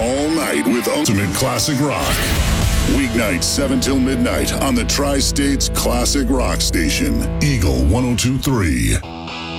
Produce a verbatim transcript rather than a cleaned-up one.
all night with Ultimate Classic Rock. Weeknights seven till midnight on the Tri-States Classic Rock Station, Eagle one oh two point three.